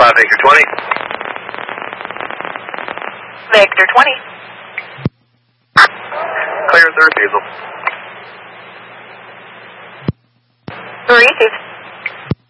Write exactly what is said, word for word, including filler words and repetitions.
five, Victor twenty. Victor twenty. Clear third, Hazel. Three, two.